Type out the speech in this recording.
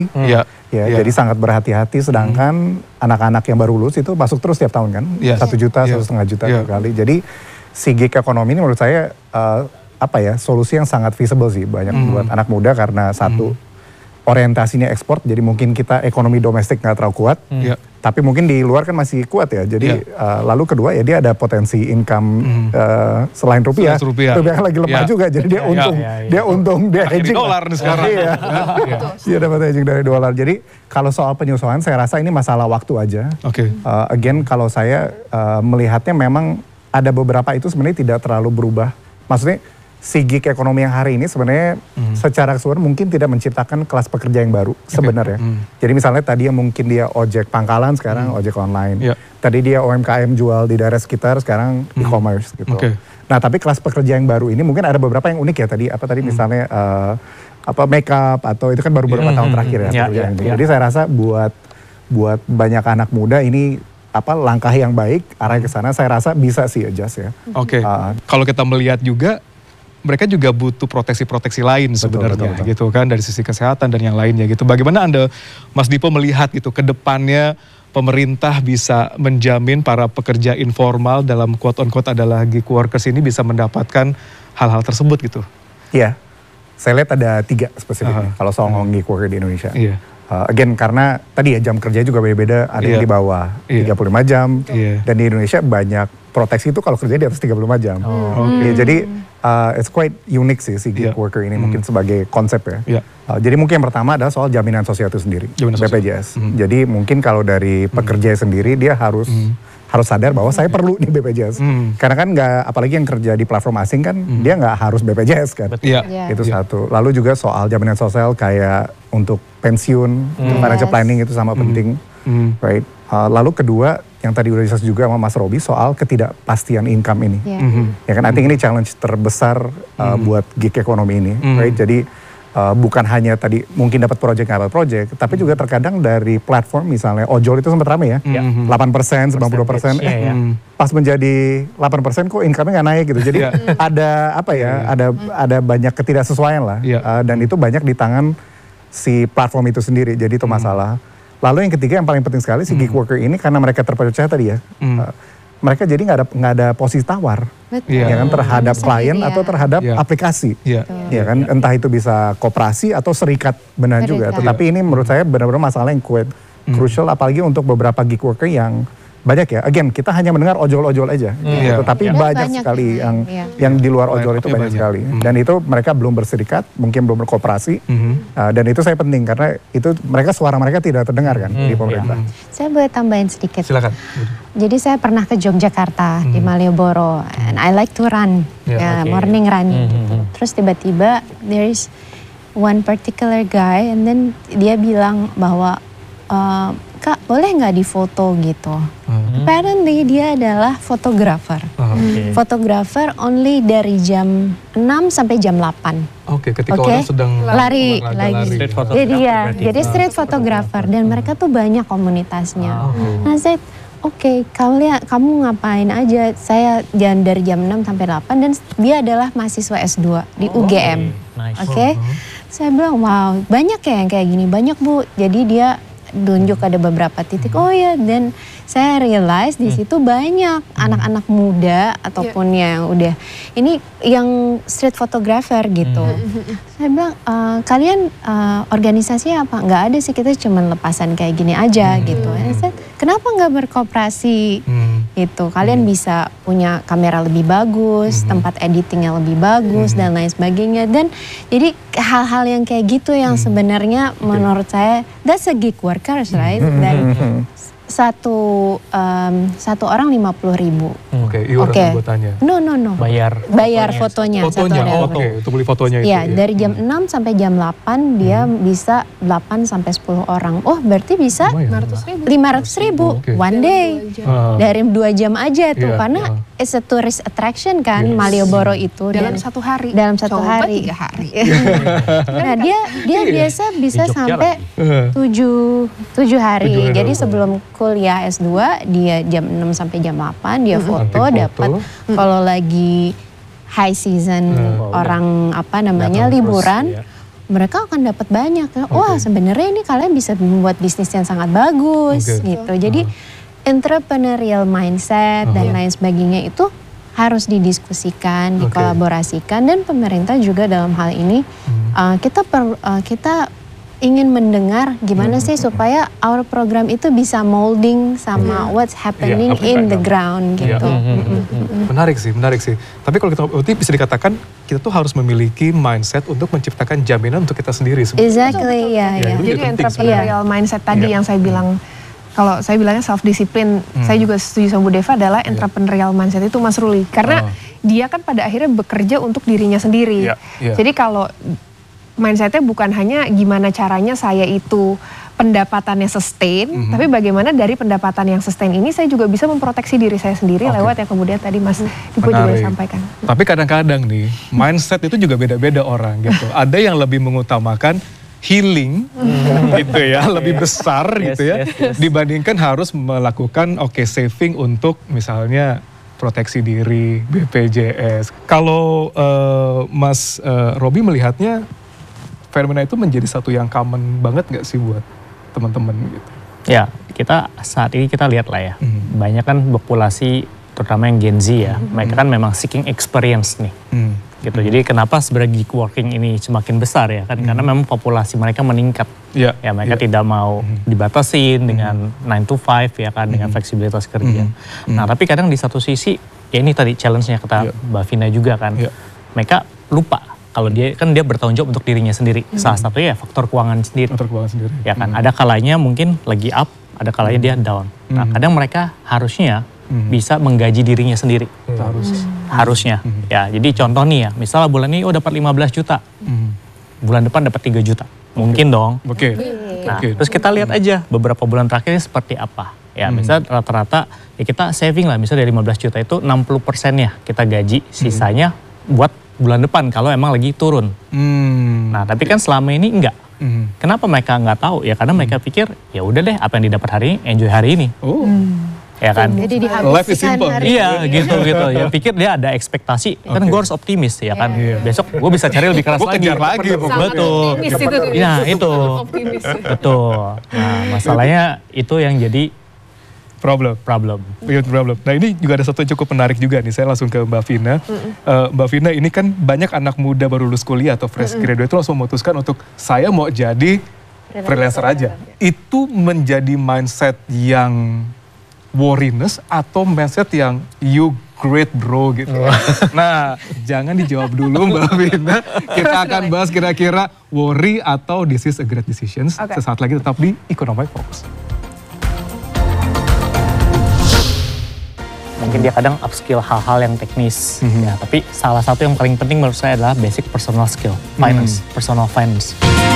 Iya. Ya, jadi sangat berhati-hati. Sedangkan anak-anak yang baru lulus itu masuk terus tiap tahun kan, 1 juta, 1,5 juta kali. Jadi si gig ekonomi ini menurut saya solusi yang sangat feasible sih banyak buat anak muda karena satu orientasinya ekspor, jadi mungkin kita ekonomi domestik nggak terlalu kuat, tapi mungkin di luar kan masih kuat ya. Jadi lalu kedua ya dia ada potensi income selain rupiah. Rupiah kan lagi lemah juga, jadi dia untung, dia hedging. Dolar nih sekarang. Dia dapat hedging dari dolar. Jadi kalau soal penyesuaian saya rasa ini masalah waktu aja. Again kalau saya melihatnya memang ada beberapa itu sebenarnya tidak terlalu berubah. Maksudnya si gig ekonomi yang hari ini sebenarnya secara keseluruhan mungkin tidak menciptakan kelas pekerja yang baru sebenarnya. Jadi misalnya tadi yang mungkin dia ojek pangkalan sekarang ojek online. Tadi dia UMKM jual di daerah sekitar sekarang e-commerce gitu. Nah tapi kelas pekerja yang baru ini mungkin ada beberapa yang unik ya tadi misalnya makeup atau itu kan baru beberapa tahun terakhir ya. Jadi saya rasa buat banyak anak muda ini langkah yang baik arah ke sana saya rasa bisa sih adjust ya. Kalau kita melihat juga mereka juga butuh proteksi-proteksi lain sebenarnya gitu kan dari sisi kesehatan dan yang lainnya gitu. Bagaimana Anda Mas Dipo melihat gitu ke depannya pemerintah bisa menjamin para pekerja informal dalam quote on quote adalah gig workers ini bisa mendapatkan hal-hal tersebut gitu? Iya, saya lihat ada 3 spesifik kalau soal gig worker di Indonesia. Again karena tadi ya jam kerja juga beda-beda, ada yang di bawah 35 jam dan di Indonesia banyak proteksi itu kalau kerja di atas 35 jam. Jadi it's quite unique sih si gig worker ini mungkin sebagai konsep ya. Jadi mungkin yang pertama adalah soal jaminan sosial itu sendiri, BPJS. Jadi mungkin kalau dari pekerja sendiri dia harus sadar bahwa saya perlu di BPJS. Karena kan apalagi yang kerja di platform asing kan dia nggak harus BPJS kan. Itu satu. Lalu juga soal jaminan sosial kayak untuk pensiun, financial planning itu sama penting. Right? Lalu kedua yang tadi udah disebut juga sama Mas Robi soal ketidakpastian income ini. Ya kan, I think ini challenge terbesar buat gig ekonomi ini. Right? Jadi bukan hanya tadi mungkin dapat project nggak dapat project, tapi juga terkadang dari platform misalnya ojol itu sempat rame ya, 8%, 90%, pas menjadi 8% kok income-nya nggak naik gitu. Jadi ada banyak ketidaksesuaian lah, dan itu banyak di tangan si platform itu sendiri. Jadi itu masalah. Lalu yang ketiga yang paling penting sekali si gig worker ini karena mereka terpercaya tadi ya, mereka jadi nggak ada posisi tawar, ya kan terhadap klien atau terhadap aplikasi, ya kan entah itu bisa koperasi atau serikat benar juga. Tetapi ini menurut saya benar-benar masalah yang crucial apalagi untuk beberapa gig worker yang banyak ya. Again kita hanya mendengar ojol-ojol aja, gitu. Tapi banyak sekali yang di luar ojol itu banyak sekali. Dan itu mereka belum berserikat, mungkin belum berkooperasi. Dan itu saya penting karena itu suara mereka tidak terdengar kan di pemerintah. Saya boleh tambahin sedikit. Silakan. Jadi saya pernah ke Yogyakarta di Malioboro, and I like to run, morning running. Terus tiba-tiba there is one particular guy, and then dia bilang bahwa Kak, boleh nggak difoto gitu? Apparently dia adalah fotografer. Fotografer only dari jam 6 sampai jam 8. Ketika orang sedang lari. Jadi street photographer dan mereka tuh banyak komunitasnya. Nah saya kamu ngapain aja? Saya dari jam 6 sampai 8 dan dia adalah mahasiswa S2 di UGM. Saya bilang wow, banyak ya yang kayak gini, banyak Bu. Jadi dia tunjuk ada beberapa titik. Dan saya realize di situ banyak anak-anak muda ataupun yang udah ini yang street photographer gitu. Saya bilang kalian organisasinya apa? Nggak ada sih, kita cuma lepasan kayak gini aja gitu. Saya, kenapa nggak berkooperasi? Gitu. Kalian bisa punya kamera lebih bagus, tempat editingnya lebih bagus dan lain sebagainya. Dan jadi hal-hal yang kayak gitu yang sebenarnya menurut saya that's a gig workers, right? Dan satu orang 50.000. Iuran anggotanya. No. Bayar fotonya. Untuk beli fotonya itu. Ya, dari jam 6 sampai jam 8 dia bisa 8 sampai 10 orang. Oh, berarti bisa 500.000 one day. Dari 2 jam aja tuh karena it's a tourist attraction kan Malioboro itu dalam satu hari. Dalam satu Coba hari. 3 hari. Nah, dia biasa bisa sampai 7 hari. Jadi sebelum kuliah S2 dia jam 6 sampai jam 8 dia foto dapat kalau lagi high season orang liburan mereka akan dapat banyak. Wah, sebenarnya ini kalian bisa membuat bisnis yang sangat bagus gitu. Jadi entrepreneurial mindset dan lain sebagainya itu harus didiskusikan, dikolaborasikan, dan pemerintah juga dalam hal ini kita ingin mendengar gimana sih supaya our program itu bisa molding sama what's happening in the ground gitu. Menarik sih. Tapi kalau kita berarti bisa dikatakan kita tuh harus memiliki mindset untuk menciptakan jaminan untuk kita sendiri. Exactly, ya. Jadi entrepreneurial mindset tadi yang saya bilang, kalau saya bilangnya self discipline, saya juga setuju sama Bu Deva adalah entrepreneurial mindset itu Mas Ruli. Karena dia kan pada akhirnya bekerja untuk dirinya sendiri. Jadi kalau mindsetnya bukan hanya gimana caranya saya itu pendapatannya sustain, tapi bagaimana dari pendapatan yang sustain ini saya juga bisa memproteksi diri saya sendiri lewat yang kemudian tadi Mas Dipo juga sampaikan. Tapi kadang-kadang nih, mindset itu juga beda-beda orang gitu. Ada yang lebih mengutamakan healing gitu ya, lebih besar gitu ya, dibandingkan harus melakukan saving untuk misalnya proteksi diri, BPJS. Kalau Mas Robi melihatnya fenomena itu menjadi satu yang common banget gak sih buat teman-teman gitu? Ya, kita saat ini kita lihat lah ya, banyak kan populasi terutama yang Gen Z ya, mereka kan memang seeking experience nih. Gitu. Jadi kenapa sebenarnya gig working ini semakin besar ya kan, karena memang populasi mereka meningkat. Ya mereka tidak mau dibatasin dengan 9 to 5 ya kan, dengan fleksibilitas kerja. Nah, tapi kadang di satu sisi ya ini tadi challenge-nya kata Mbak Vina juga kan. Mereka lupa kalau dia bertanggung jawab untuk dirinya sendiri. Salah satunya ya faktor keuangan sendiri. Ya kan, ada kalanya mungkin lagi up, ada kalanya dia down. Nah, kadang mereka harusnya bisa menggaji dirinya sendiri. Harusnya. Ya, jadi contoh nih ya, misalnya bulan ini dapat 15 juta. Bulan depan dapat 3 juta. Mungkin dong. Nah, terus kita lihat aja beberapa bulan terakhirnya seperti apa. Ya, misalnya rata-rata ya kita saving lah, misalnya dari 15 juta itu 60%-nya kita gaji, sisanya buat bulan depan kalau emang lagi turun. Nah, tapi kan selama ini enggak. Kenapa mereka nggak tahu? Ya karena mereka pikir ya udah deh, apa yang didapat hari ini, enjoy hari ini. Ya kan? Jadi dihabiskan hari iya gitu. Ya pikir dia ada ekspektasi. Kan gue harus optimis ya kan. Besok gue bisa cari lebih keras lagi. Betul. Ya itu. Betul. Nah, masalahnya itu yang jadi problem. Nah, ini juga ada satu yang cukup menarik juga nih. Saya langsung ke Mbak Vina. Mbak Vina, ini kan banyak anak muda baru lulus kuliah atau fresh graduate itu langsung memutuskan untuk saya mau jadi freelancer aja. Itu menjadi mindset yang worriness atau mindset yang you great bro gitu. Nah, jangan dijawab dulu Mbak Vina. Kita akan bahas kira-kira worry atau this is a great decision. Sesaat lagi tetap di Economic Focus. Mungkin dia kadang upskill hal-hal yang teknis, ya, tapi salah satu yang paling penting menurut saya adalah basic personal skill, finance, personal finance.